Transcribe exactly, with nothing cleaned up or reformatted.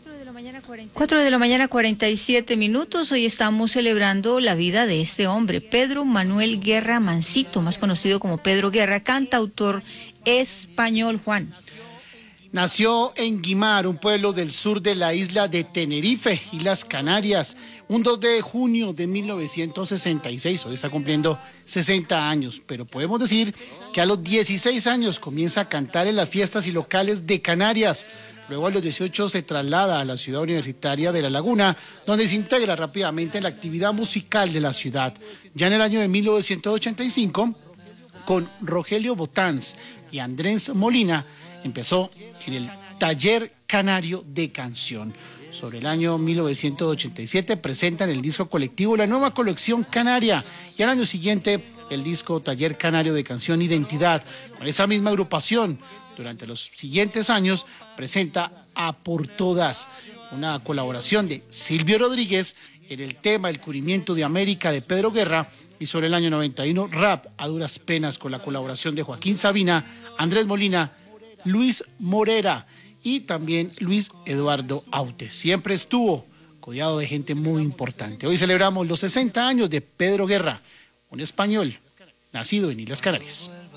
cuatro de la mañana, cuarenta y siete minutos. Hoy estamos celebrando la vida de este hombre, Pedro Manuel Guerra Mansito, más conocido como Pedro Guerra, cantautor español. Juan. Nació en Guimar, un pueblo del sur de la isla de Tenerife, Islas Canarias, un dos de junio de mil novecientos sesenta y seis. Hoy está cumpliendo sesenta años, pero podemos decir que a los dieciséis años comienza a cantar en las fiestas y locales de Canarias. Luego a los dieciocho se traslada a la ciudad universitaria de La Laguna, donde se integra rápidamente en la actividad musical de la ciudad. Ya en el año de mil novecientos ochenta y cinco, con Rogelio Botanz y Andrés Molina, empezó en el Taller Canario de Canción. Sobre el año mil novecientos ochenta y siete presentan el disco colectivo La Nueva Colección Canaria, y al año siguiente el disco Taller Canario de Canción Identidad. Con esa misma agrupación, durante los siguientes años, presenta A Por Todas, una colaboración de Silvio Rodríguez en el tema El Cubrimiento de América de Pedro Guerra, y sobre el año noventa y uno, Rap a Duras Penas, con la colaboración de Joaquín Sabina, Andrés Molina, Luis Morera y también Luis Eduardo Aute. Siempre estuvo rodeado de gente muy importante. Hoy celebramos los sesenta años de Pedro Guerra, un español nacido en Islas Canarias.